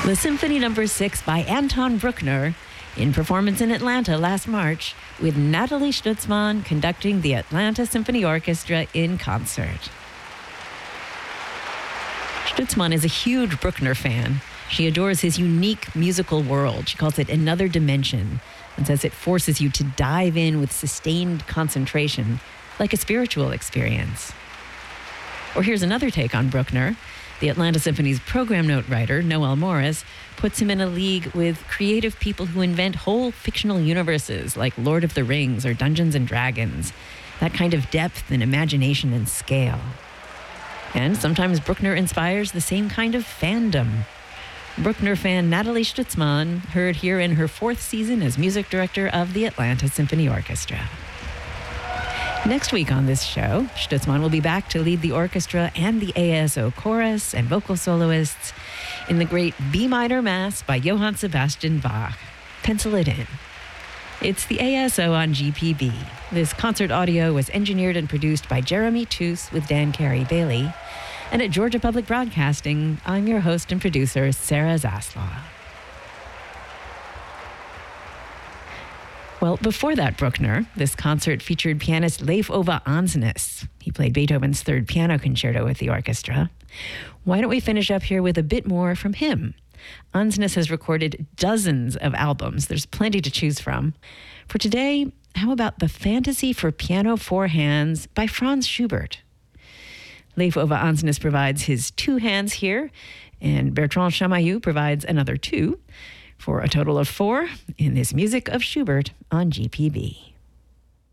The Symphony No. 6 by Anton Bruckner, in performance in Atlanta last March, with Natalie Stutzman conducting the Atlanta Symphony Orchestra in concert. Stutzman is a huge Bruckner fan. She adores his unique musical world. She calls it another dimension and says it forces you to dive in with sustained concentration, like a spiritual experience. Or here's another take on Bruckner. The Atlanta Symphony's program note writer, Noel Morris, puts him in a league with creative people who invent whole fictional universes like Lord of the Rings or Dungeons and Dragons. That kind of depth and imagination and scale. And sometimes Bruckner inspires the same kind of fandom. Bruckner fan Natalie Stutzman, heard here in her 4th season as music director of the Atlanta Symphony Orchestra. Next week on this show, Stutzman will be back to lead the orchestra and the ASO chorus and vocal soloists in the great B minor Mass by Johann Sebastian Bach. Pencil it in. It's the ASO on GPB. This concert audio was engineered and produced by Jeremy Toos with Dan Carey-Bailey. And at Georgia Public Broadcasting, I'm your host and producer, Sarah Zaslaw. Well, before that Bruckner, this concert featured pianist Leif Ove Andsnes. He played Beethoven's 3rd piano concerto with the orchestra. Why don't we finish up here with a bit more from him? Andsnes has recorded dozens of albums. There's plenty to choose from. For today, how about the Fantasy for Piano 4 Hands by Franz Schubert? Leif Ove Andsnes provides his 2 hands here, and Bertrand Chamayou provides another 2, for a total of 4 in this music of Schubert on GPB.